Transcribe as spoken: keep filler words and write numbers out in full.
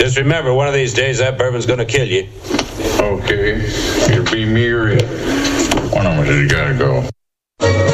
Just remember, one of these days that bourbon's gonna kill you. Okay. It'll be me or it. One of us has got to go.